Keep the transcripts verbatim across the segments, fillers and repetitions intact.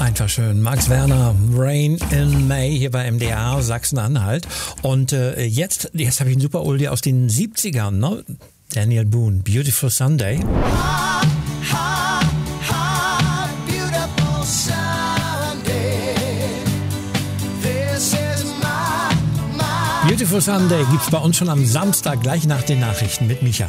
Einfach schön. Max Werner, Rain in May hier bei M D R Sachsen-Anhalt. Und äh, jetzt, jetzt habe ich einen super Oldie aus den siebzigern, ne? Daniel Boone, Beautiful Sunday. Ha, ha, ha, beautiful Sunday. This is my, my Beautiful Sunday gibt's bei uns schon am Samstag, gleich nach den Nachrichten mit Micha.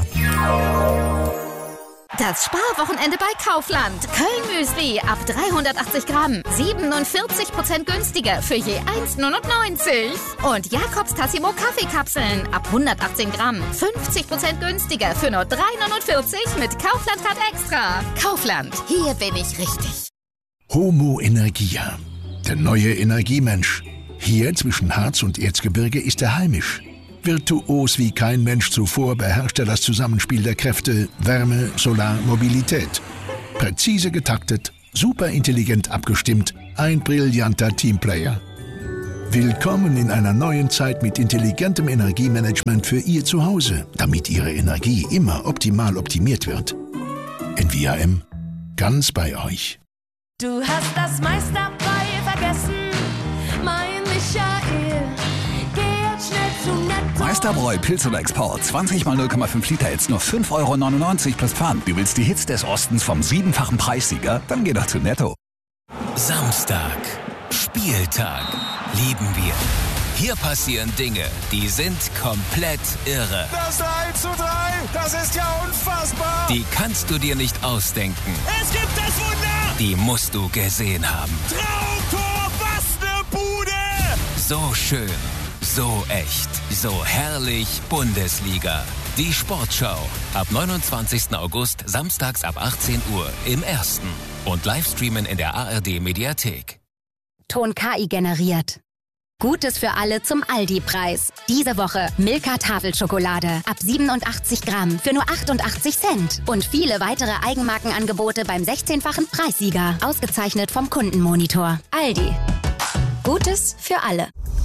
Das Sparwochenende bei Kaufland. Köln-Müsli ab dreihundertachtzig Gramm. siebenundvierzig Prozent günstiger für je eins Komma neunundneunzig. Und Jakobs Tassimo Kaffeekapseln ab hundertachtzehn Gramm. fünfzig Prozent günstiger für nur drei Komma neunundvierzig mit Kaufland-Card extra. Kaufland, hier bin ich richtig. Homo Energia, der neue Energiemensch. Hier zwischen Harz und Erzgebirge ist er heimisch. Virtuos wie kein Mensch zuvor beherrscht er das Zusammenspiel der Kräfte Wärme, Solar, Mobilität. Präzise getaktet, superintelligent abgestimmt, ein brillanter Teamplayer. Willkommen in einer neuen Zeit mit intelligentem Energiemanagement für Ihr Zuhause, damit Ihre Energie immer optimal optimiert wird. N V A M, ganz bei euch. Du hast das meiste dabei vergessen, mein Michael. Geh jetzt schnell zu Netto. Meisterbräu Pilz oder Export. zwanzig mal null Komma fünf Liter jetzt nur fünf Euro neunundneunzig plus Pfand. Du willst die Hits des Ostens vom siebenfachen Preissieger? Dann geh doch zu Netto. Samstag. Spieltag. Lieben wir. Hier passieren Dinge, die sind komplett irre. Das drei zu drei, das ist ja unfassbar. Die kannst du dir nicht ausdenken. Es gibt das Wunder. Die musst du gesehen haben. Traumtor, was ne Bude. So schön, so echt, so herrlich Bundesliga. Die Sportschau. Ab neunundzwanzigsten August, samstags ab achtzehn Uhr im Ersten. Und Livestreamen in der A R D-Mediathek. Ton K I generiert. Gutes für alle zum Aldi-Preis. Diese Woche Milka Tafelschokolade ab siebenundachtzig Gramm für nur achtundachtzig Cent. Und viele weitere Eigenmarkenangebote beim sechzehnfachen Preissieger. Ausgezeichnet vom Kundenmonitor. Aldi. Gutes für alle.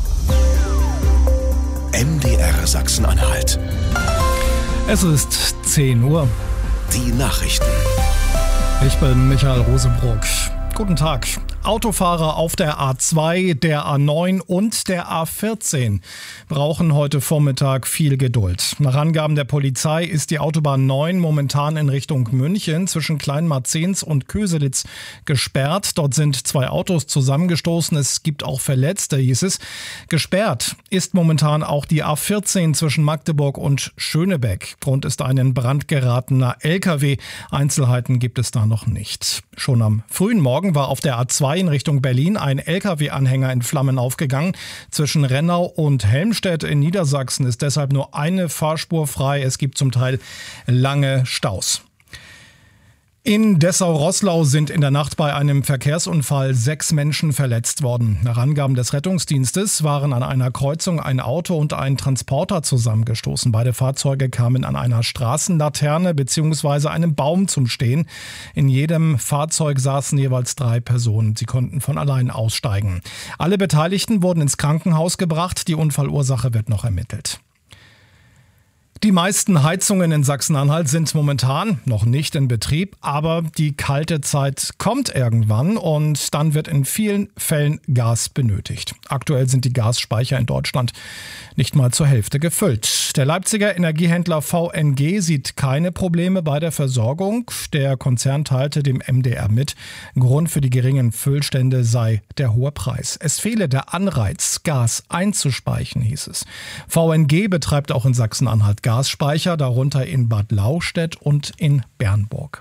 M D R Sachsen-Anhalt. Es ist zehn Uhr. Die Nachrichten. Ich bin Michael Rosenbrock. Guten Tag. Autofahrer auf der A zwei, der A neun und der A vierzehn brauchen heute Vormittag viel Geduld. Nach Angaben der Polizei ist die Autobahn neun momentan in Richtung München zwischen Kleinmarzens und Köselitz gesperrt. Dort sind zwei Autos zusammengestoßen. Es gibt auch Verletzte, hieß es. Gesperrt ist momentan auch die A vierzehn zwischen Magdeburg und Schönebeck. Grund ist ein in Brand geratener L K W. Einzelheiten gibt es da noch nicht. Schon am frühen Morgen war auf der A zwei in Richtung Berlin ein L K W-Anhänger in Flammen aufgegangen. Zwischen Rennau und Helmstedt in Niedersachsen ist deshalb nur eine Fahrspur frei. Es gibt zum Teil lange Staus. In Dessau-Roßlau sind in der Nacht bei einem Verkehrsunfall sechs Menschen verletzt worden. Nach Angaben des Rettungsdienstes waren an einer Kreuzung ein Auto und ein Transporter zusammengestoßen. Beide Fahrzeuge kamen an einer Straßenlaterne bzw. einem Baum zum Stehen. In jedem Fahrzeug saßen jeweils drei Personen. Sie konnten von allein aussteigen. Alle Beteiligten wurden ins Krankenhaus gebracht. Die Unfallursache wird noch ermittelt. Die meisten Heizungen in Sachsen-Anhalt sind momentan noch nicht in Betrieb, aber die kalte Zeit kommt irgendwann und dann wird in vielen Fällen Gas benötigt. Aktuell sind die Gasspeicher in Deutschland nicht mal zur Hälfte gefüllt. Der Leipziger Energiehändler V N G sieht keine Probleme bei der Versorgung. Der Konzern teilte dem M D R mit, Grund für die geringen Füllstände sei der hohe Preis. Es fehle der Anreiz, Gas einzuspeichern, hieß es. V N G betreibt auch in Sachsen-Anhalt Gasspeicher, darunter in Bad Lauchstädt und in Bernburg.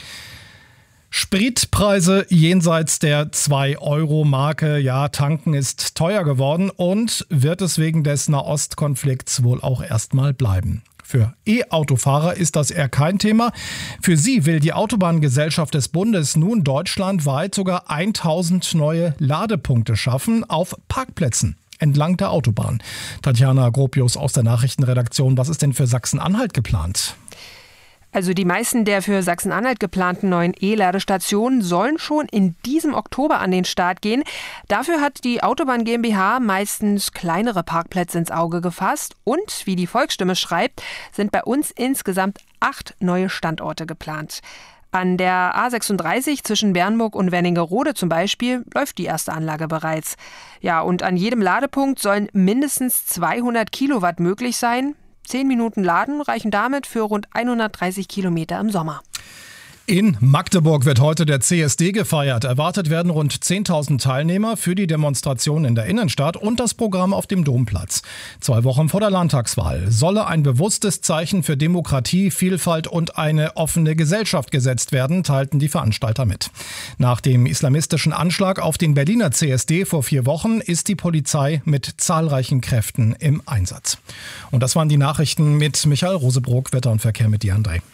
Spritpreise jenseits der zwei Euro Marke. Ja, tanken ist teuer geworden und wird es wegen des Nahostkonflikts wohl auch erstmal bleiben. Für E-Autofahrer ist das eher kein Thema. Für sie will die Autobahngesellschaft des Bundes nun deutschlandweit sogar tausend neue Ladepunkte schaffen auf Parkplätzen entlang der Autobahn. Tatjana Gropius aus der Nachrichtenredaktion. Was ist denn für Sachsen-Anhalt geplant? Also die meisten der für Sachsen-Anhalt geplanten neuen E-Ladestationen sollen schon in diesem Oktober an den Start gehen. Dafür hat die Autobahn GmbH meistens kleinere Parkplätze ins Auge gefasst. Und, wie die Volksstimme schreibt, sind bei uns insgesamt acht neue Standorte geplant. An der A sechsunddreißig zwischen Bernburg und Wernigerode zum Beispiel läuft die erste Anlage bereits. Ja, und an jedem Ladepunkt sollen mindestens zweihundert Kilowatt möglich sein. Zehn Minuten Laden reichen damit für rund hundertdreißig Kilometer im Sommer. In Magdeburg wird heute der C S D gefeiert. Erwartet werden rund zehntausend Teilnehmer für die Demonstration in der Innenstadt und das Programm auf dem Domplatz. Zwei Wochen vor der Landtagswahl solle ein bewusstes Zeichen für Demokratie, Vielfalt und eine offene Gesellschaft gesetzt werden, teilten die Veranstalter mit. Nach dem islamistischen Anschlag auf den Berliner C S D vor vier Wochen ist die Polizei mit zahlreichen Kräften im Einsatz. Und das waren die Nachrichten mit Michael Rosebrock, Wetter und Verkehr mit dir, André.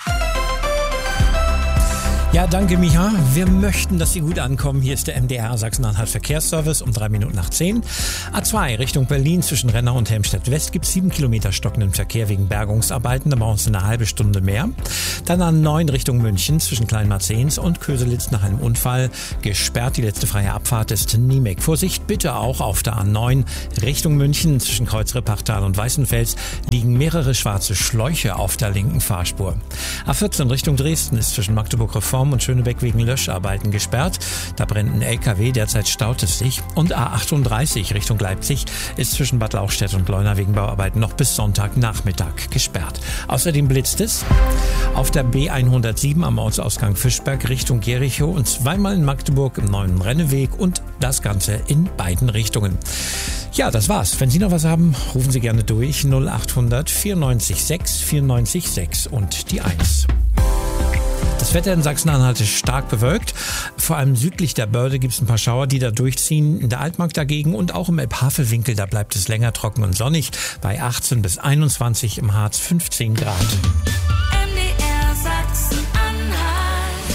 Ja, danke Micha. Wir möchten, dass Sie gut ankommen. Hier ist der M D R Sachsen-Anhalt Verkehrsservice um drei Minuten nach zehn. A zwei Richtung Berlin zwischen Renner und Helmstedt West gibt es sieben Kilometer stockenden Verkehr wegen Bergungsarbeiten. Da brauchen Sie eine halbe Stunde mehr. Dann A neun Richtung München zwischen Kleinmarzens und Köselitz nach einem Unfall gesperrt. Die letzte freie Abfahrt ist Niemek. Vorsicht bitte auch auf der A neun Richtung München zwischen Kreuzrippachtal und Weißenfels liegen mehrere schwarze Schläuche auf der linken Fahrspur. A vierzehn Richtung Dresden ist zwischen Magdeburg-Reform und Schönebeck wegen Löscharbeiten gesperrt. Da brennt ein L K W, derzeit staut es sich. Und A achtunddreißig Richtung Leipzig ist zwischen Bad Lauchstädt und Leuna wegen Bauarbeiten noch bis Sonntagnachmittag gesperrt. Außerdem blitzt es auf der B hundertsieben am Ortsausgang Fischberg Richtung Jericho und zweimal in Magdeburg im neuen Renneweg und das Ganze in beiden Richtungen. Ja, das war's. Wenn Sie noch was haben, rufen Sie gerne durch null achthundert vierundneunzig sechs vierundneunzig sechs und die eins. Das Wetter in Sachsen-Anhalt ist stark bewölkt. Vor allem südlich der Börde gibt es ein paar Schauer, die da durchziehen. In der Altmark dagegen und auch im Elbhavelwinkel, da bleibt es länger trocken und sonnig. Bei achtzehn bis einundzwanzig, im Harz fünfzehn Grad. M D R Sachsen-Anhalt.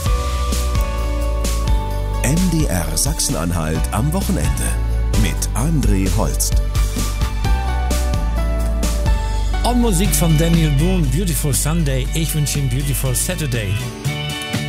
M D R Sachsen-Anhalt am Wochenende mit André Holst. Und Musik von Daniel Boone, Beautiful Sunday. Ich wünsche Ihnen Beautiful Saturday.